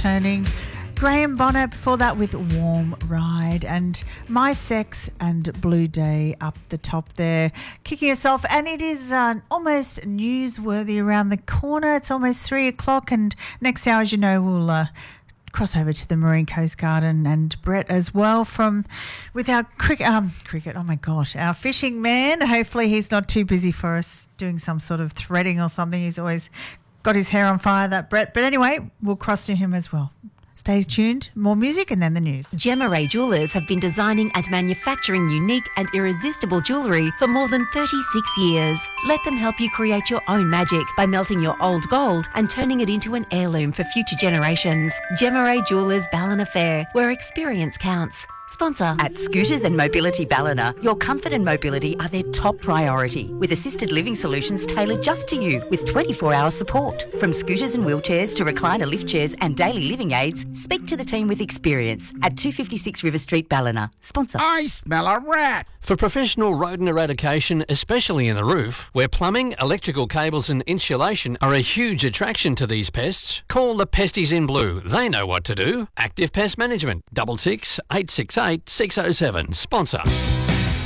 returning. Graham Bonnet before that with Warm Ride, and My Sex and Blue Day up the top there, kicking us off. And it is almost newsworthy around the corner. It's almost 3 o'clock, and next hour, as you know, we'll cross over to the Marine Coast Guard and Brett as well with our cricket. Oh my gosh, our fishing man. Hopefully he's not too busy for us doing some sort of threading or something. He's always got his hair on fire, that Brett. But anyway, we'll cross to him as well. Stay tuned. More music and then the news. Gemma Ray Jewellers have been designing and manufacturing unique and irresistible jewellery for more than 36 years. Let them help you create your own magic by melting your old gold and turning it into an heirloom for future generations. Gemma Ray Jewellers Ballina Fair, where experience counts. Sponsor. At Scooters and Mobility Ballina, your comfort and mobility are their top priority, with assisted living solutions tailored just to you, with 24-hour support. From scooters and wheelchairs to recliner lift chairs and daily living aids, speak to the team with experience at 256 River Street, Ballina. Sponsor. I smell a rat. For professional rodent eradication, especially in the roof, where plumbing, electrical cables and insulation are a huge attraction to these pests, call the Pesties in Blue. They know what to do. Active Pest Management, 66 868 607. Sponsor.